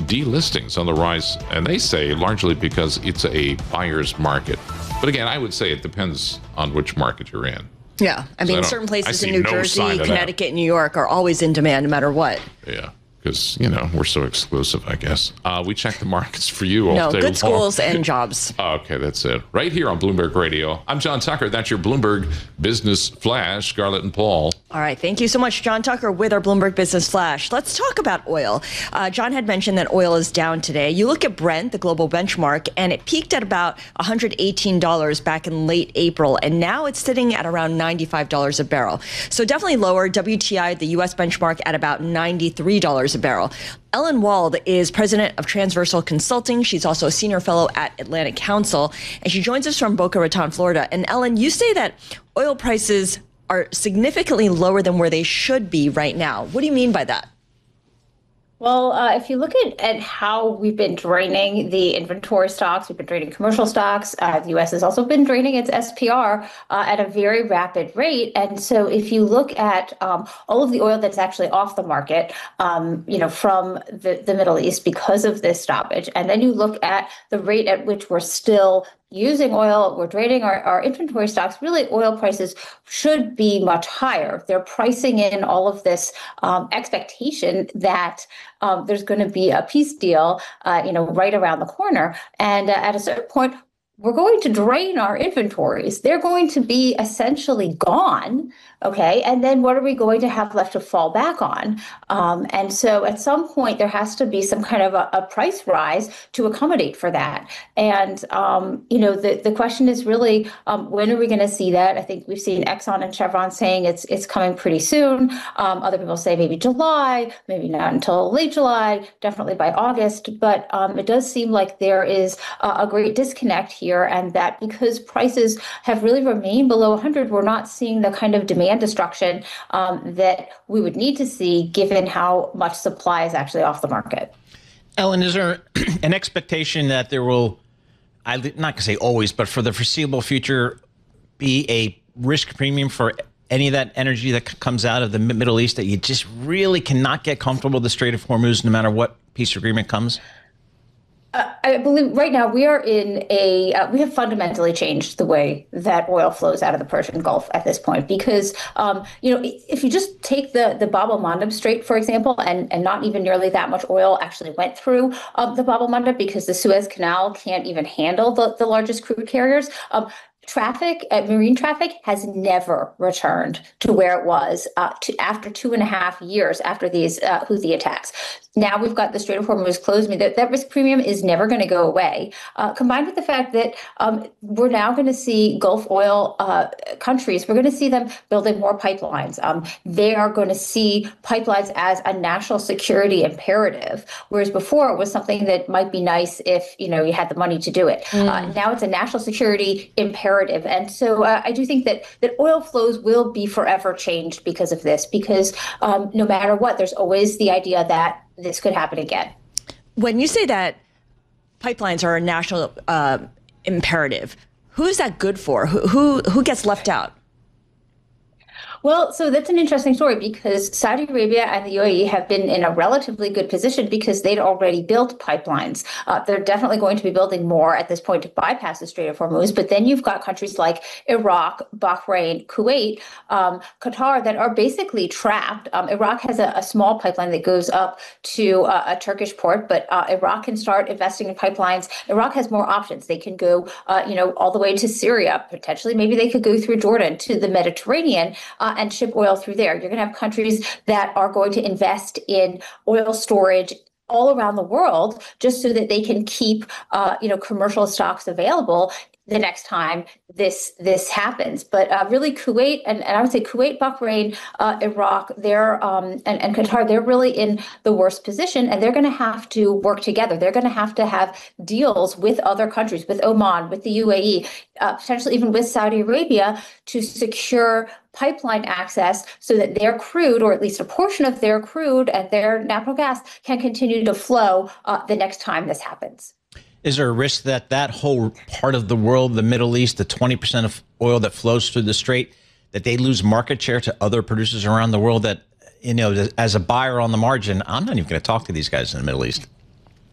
delistings on the rise, and they say largely because it's a buyer's market. But again, I would say it depends on which market you're in. Yeah. I mean, certain places in New Jersey, Connecticut, New York are always in demand no matter what. Yeah. Because, we're so exclusive, I guess. We check the markets for you all day long. No, good schools and jobs. Okay, that's it. Right here on Bloomberg Radio. I'm John Tucker. That's your Bloomberg Business Flash. Scarlett and Paul. All right. Thank you so much, John Tucker, with our Bloomberg Business Flash. Let's talk about oil. John had mentioned that oil is down today. You look at Brent, the global benchmark, and it peaked at about $118 back in late April, and now it's sitting at around $95 a barrel. So definitely lower. WTI, the U.S. benchmark, at about $93 a barrel. Ellen Wald is president of Transversal Consulting. She's also a senior fellow at Atlantic Council, and she joins us from Boca Raton, Florida. And Ellen, you say that oil prices are significantly lower than where they should be right now. What do you mean by that? Well, if you look at how we've been draining the inventory stocks, we've been draining commercial stocks. The U.S. has also been draining its SPR at a very rapid rate. And so if you look at all of the oil that's actually off the market, from the Middle East because of this stoppage, and then you look at the rate at which we're still using oil, we're draining our inventory stocks, really oil prices should be much higher. They're pricing in all of this expectation that there's going to be a peace deal, right around the corner. And at a certain point, we're going to drain our inventories. They're going to be essentially gone. Okay. And then what are we going to have left to fall back on? And so at some point, there has to be some kind of a price rise to accommodate for that. And, the question is really, when are we going to see that? I think we've seen Exxon and Chevron saying it's coming pretty soon. Other people say maybe July, maybe not until late July, definitely by August. But it does seem like there is a great disconnect here, and that because prices have really remained below 100, we're not seeing the kind of demand destruction that we would need to see given how much supply is actually off the market. Ellen, is there an expectation that there will, I'm not going to say always, but for the foreseeable future, be a risk premium for any of that energy that comes out of the Middle East, that you just really cannot get comfortable with the Strait of Hormuz no matter what peace agreement comes? I believe right now we are in we have fundamentally changed the way that oil flows out of the Persian Gulf at this point, because, if you just take the Bab el-Mandeb Strait, for example, and not even nearly that much oil actually went through the Bab el-Mandeb because the Suez Canal can't even handle the largest crude carriers. Marine traffic has never returned to where it was after 2.5 years after these Houthi attacks. Now we've got the Strait of Hormuz closed. That risk premium is never going to go away. Combined with the fact that we're now going to see Gulf oil countries, we're going to see them building more pipelines. They are going to see pipelines as a national security imperative, whereas before it was something that might be nice if you had the money to do it. Now it's a national security imperative, and so I do think that oil flows will be forever changed because of this. Because no matter what, there's always the idea that this could happen again. When you say that pipelines are a national imperative, who is that good for? Who gets left out? Well, so that's an interesting story because Saudi Arabia and the UAE have been in a relatively good position because they'd already built pipelines. They're definitely going to be building more at this point to bypass the Strait of Hormuz. But then you've got countries like Iraq, Bahrain, Kuwait, Qatar that are basically trapped. Iraq has a small pipeline that goes up to a Turkish port, but Iraq can start investing in pipelines. Iraq has more options. They can go, all the way to Syria. Potentially, maybe they could go through Jordan to the Mediterranean. And ship oil through there. You're going to have countries that are going to invest in oil storage all around the world just so that they can keep, commercial stocks available the next time this happens. But really Kuwait, and I would say Kuwait, Bahrain, Iraq, and Qatar, they're really in the worst position, and they're going to have to work together. They're going to have deals with other countries, with Oman, with the UAE, potentially even with Saudi Arabia, to secure pipeline access so that their crude, or at least a portion of their crude and their natural gas, can continue to flow the next time this happens. Is there a risk that whole part of the world, the Middle East, the 20% of oil that flows through the strait, that they lose market share to other producers around the world that, as a buyer on the margin, I'm not even going to talk to these guys in the Middle East?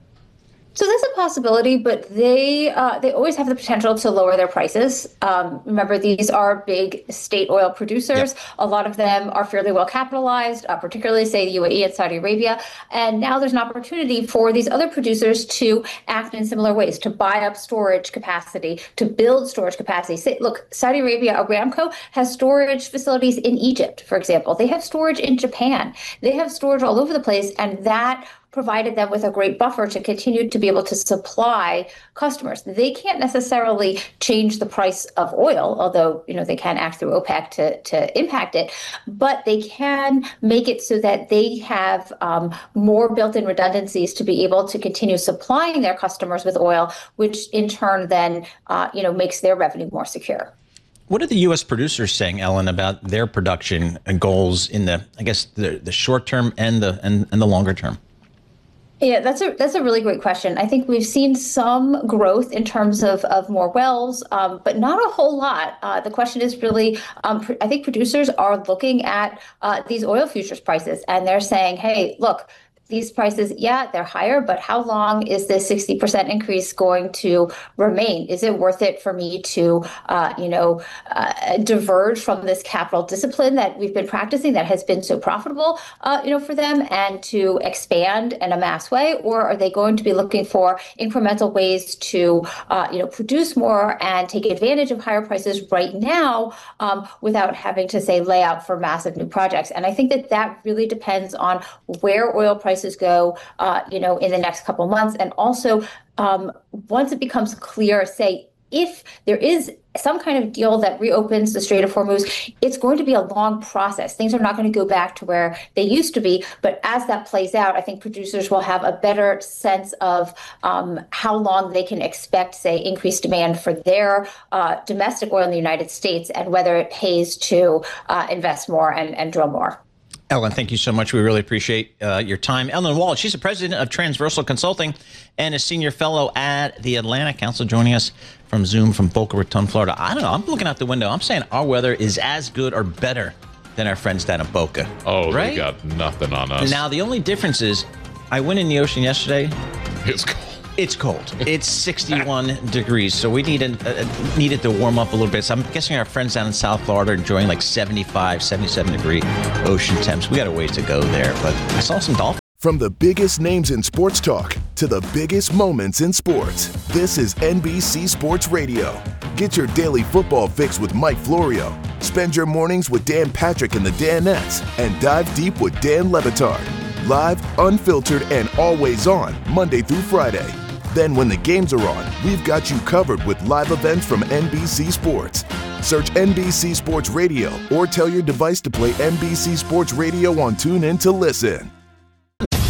possibility, but they always have the potential to lower their prices. Remember, these are big state oil producers. Yep. A lot of them are fairly well capitalized, particularly, say, the UAE and Saudi Arabia. And now there's an opportunity for these other producers to act in similar ways, to buy up storage capacity, to build storage capacity. Say, look, Saudi Arabia, Aramco, has storage facilities in Egypt, for example. They have storage in Japan. They have storage all over the place, and that provided them with a great buffer to continue to be able to supply customers. They can't necessarily change the price of oil, although they can act through OPEC to impact it, but they can make it so that they have more built-in redundancies to be able to continue supplying their customers with oil, which in turn then makes their revenue more secure. What are the U.S. producers saying, Ellen, about their production goals in the short term and the longer term? Yeah, that's a really great question. I think we've seen some growth in terms of more wells, but not a whole lot. The question is really, I think producers are looking at these oil futures prices, and they're saying, hey, look, these prices, they're higher, but how long is this 60% increase going to remain? Is it worth it for me to, diverge from this capital discipline that we've been practicing that has been so profitable, for them, and to expand in a mass way? Or are they going to be looking for incremental ways to, produce more and take advantage of higher prices right now without having to, say, lay out for massive new projects? And I think that really depends on where oil prices go, in the next couple of months. And also, once it becomes clear, say, if there is some kind of deal that reopens the Strait of Hormuz, it's going to be a long process. Things are not going to go back to where they used to be. But as that plays out, I think producers will have a better sense of how long they can expect, say, increased demand for their domestic oil in the United States, and whether it pays to invest more and drill more. Ellen, thank you so much. We really appreciate your time. Ellen Wald, she's the president of Transversal Consulting and a senior fellow at the Atlantic Council, joining us from Zoom from Boca Raton, Florida. I don't know. I'm looking out the window. I'm saying our weather is as good or better than our friends down in Boca. Oh, right? They got nothing on us. Now, the only difference is I went in the ocean yesterday. It's cold. It's cold. It's 61 degrees, so we needed to warm up a little bit. So I'm guessing our friends down in South Florida are enjoying like 75, 77-degree ocean temps. We got a ways to go there, but I saw some dolphins. From the biggest names in sports talk to the biggest moments in sports, this is NBC Sports Radio. Get your daily football fix with Mike Florio. Spend your mornings with Dan Patrick and the Danettes, and dive deep with Dan Le Batard. Live, unfiltered, and always on, Monday through Friday. Then when the games are on, we've got you covered with live events from NBC Sports. Search NBC Sports Radio or tell your device to play NBC Sports Radio on TuneIn to listen.